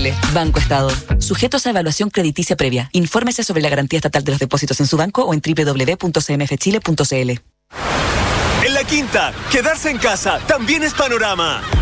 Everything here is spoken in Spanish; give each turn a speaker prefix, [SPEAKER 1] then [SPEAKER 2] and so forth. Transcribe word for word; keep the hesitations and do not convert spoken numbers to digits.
[SPEAKER 1] L. Banco Estado. Sujetos a evaluación crediticia previa. Infórmese sobre la garantía estatal de los depósitos en su banco o en doble u doble u doble u punto c m f chile punto c l.
[SPEAKER 2] En La Quinta, quedarse en casa también es panorama.